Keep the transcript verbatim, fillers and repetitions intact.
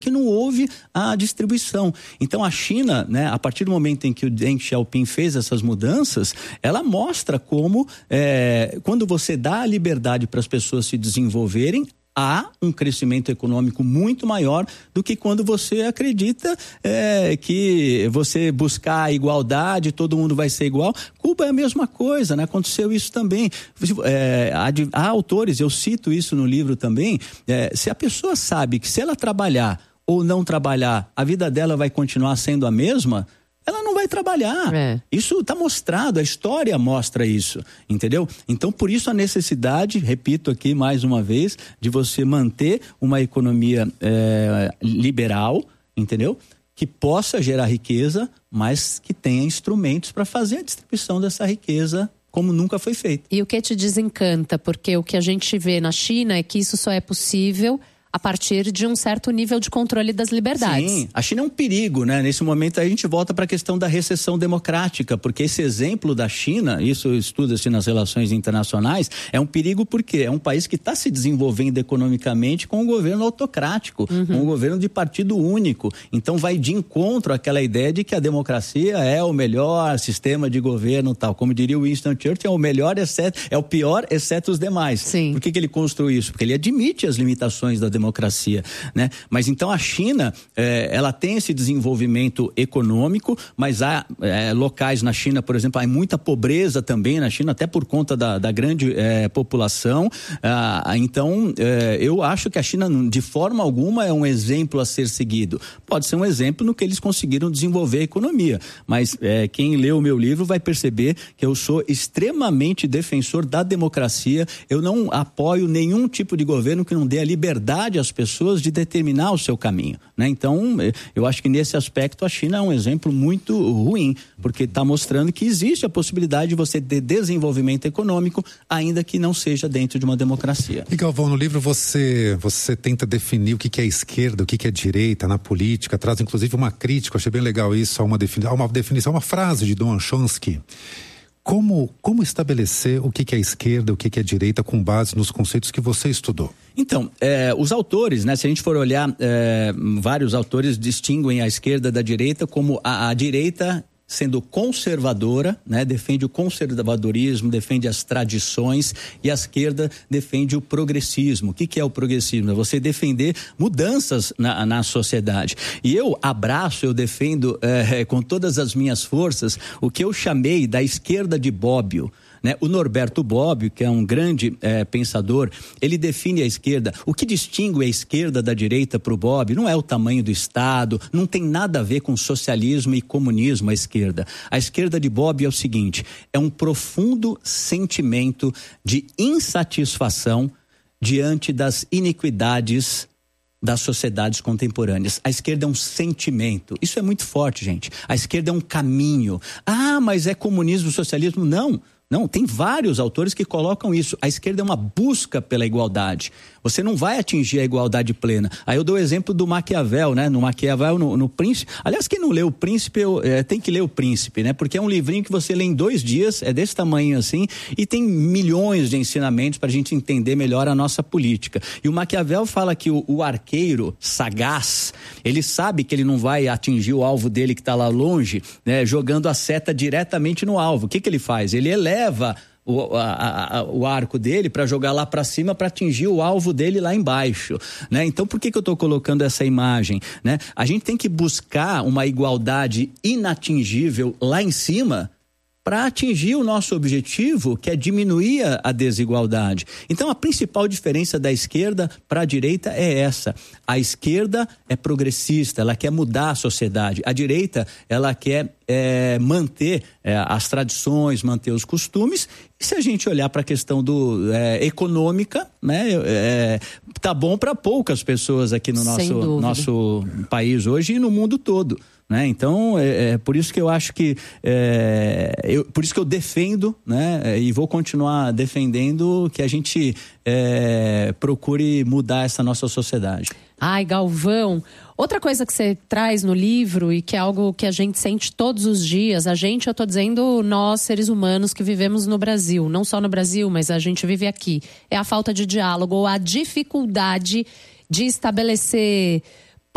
que não houve a distribuição. Então a China, né, a partir do momento em que o Deng Xiaoping fez essas mudanças, ela mostra como é, quando você dá a liberdade para as pessoas se desenvolverem, há um crescimento econômico muito maior do que quando você acredita é, que você buscar a igualdade, todo mundo vai ser igual. Cuba é a mesma coisa, né? Aconteceu isso também. É, há, há autores, eu cito isso no livro também, é, se a pessoa sabe que se ela trabalhar ou não trabalhar, a vida dela vai continuar sendo a mesma, ela não vai trabalhar. É. Isso está mostrado, a história mostra isso, entendeu? Então, por isso a necessidade, repito aqui mais uma vez, de você manter uma economia é, liberal, entendeu? Que possa gerar riqueza, mas que tenha instrumentos para fazer a distribuição dessa riqueza como nunca foi feito. E o que te desencanta? Porque o que a gente vê na China é que isso só é possível a partir de um certo nível de controle das liberdades. Sim, a China é um perigo, né? Nesse momento a gente volta para a questão da recessão democrática, porque esse exemplo da China, isso estuda-se nas relações internacionais, é um perigo porque é um país que está se desenvolvendo economicamente com um governo autocrático, uhum. com um governo de partido único. Então vai de encontro àquela ideia de que a democracia é o melhor sistema de governo, tal. Como diria o Winston Churchill, é o melhor exceto, é o pior exceto os demais. Sim. Por que que ele construiu isso? Porque ele admite as limitações da democracia. democracia, né? Mas então a China, eh, ela tem esse desenvolvimento econômico, mas há eh, locais na China, por exemplo, há muita pobreza também na China, até por conta da, da grande eh, população. Ah, então, eh, eu acho que a China, de forma alguma, é um exemplo a ser seguido. Pode ser um exemplo no que eles conseguiram desenvolver a economia, mas eh, quem lê o meu livro vai perceber que eu sou extremamente defensor da democracia. Eu não apoio nenhum tipo de governo que não dê a liberdade às pessoas de determinar o seu caminho, né? Então, eu acho que nesse aspecto a China é um exemplo muito ruim, porque está mostrando que existe a possibilidade de você ter desenvolvimento econômico, ainda que não seja dentro de uma democracia. E Galvão, no livro você, você tenta definir o que, que é esquerda, o que, que é direita na política, traz inclusive uma crítica, achei bem legal isso, a uma, defini- a uma definição, uma frase de Noam Chomsky. Como, como estabelecer o que, que é esquerda, o que, que é direita com base nos conceitos que você estudou? Então, eh, os autores, né, se a gente for olhar, eh, vários autores distinguem a esquerda da direita como a, a direita sendo conservadora, né, defende o conservadorismo, defende as tradições, e a esquerda defende o progressismo. O que que é o progressismo? É você defender mudanças na, na sociedade. E eu abraço, eu defendo eh, com todas as minhas forças o que eu chamei da esquerda de Bobbio. Né? O Norberto Bobbio, que é um grande eh, pensador, ele define a esquerda. O que distingue a esquerda da direita para o Bobbio não é o tamanho do Estado, não tem nada a ver com socialismo e comunismo a esquerda. A esquerda de Bobbio é o seguinte, é um profundo sentimento de insatisfação diante das iniquidades das sociedades contemporâneas. A esquerda é um sentimento. Isso é muito forte, gente. A esquerda é um caminho. Ah, mas é comunismo, socialismo? Não. Não, tem vários autores que colocam isso. A esquerda é uma busca pela igualdade. Você não vai atingir a igualdade plena. Aí eu dou o exemplo do Maquiavel, né? No Maquiavel, no, no Príncipe. Aliás, quem não leu o Príncipe, eu, é, tem que ler o Príncipe, né? Porque é um livrinho que você lê em dois dias, é desse tamanho assim, e tem milhões de ensinamentos para a gente entender melhor a nossa política. E o Maquiavel fala que o, o arqueiro sagaz, ele sabe que ele não vai atingir o alvo dele que está lá longe, né? Jogando a seta diretamente no alvo. O que que ele faz? Ele eleva leva o, a, a, o arco dele para jogar lá para cima para atingir o alvo dele lá embaixo, né? Então por que que eu estou colocando essa imagem, né? A gente tem que buscar uma igualdade inatingível lá em cima para atingir o nosso objetivo, que é diminuir a desigualdade. Então a principal diferença da esquerda para a direita é essa. A esquerda é progressista, ela quer mudar a sociedade. A direita, ela quer é, manter é, as tradições, manter os costumes. E se a gente olhar para a questão do, é, econômica, né, é, tá bom para poucas pessoas aqui no nosso, nosso país hoje e no mundo todo. Né? Então, é, é por isso que eu acho que é, eu, por isso que eu defendo, né, e vou continuar defendendo que a gente é, procure mudar essa nossa sociedade. Ai, Galvão, outra coisa que você traz no livro e que é algo que a gente sente todos os dias, a gente, eu tô dizendo nós, seres humanos que vivemos no Brasil, não só no Brasil, mas a gente vive aqui, é a falta de diálogo ou a dificuldade de estabelecer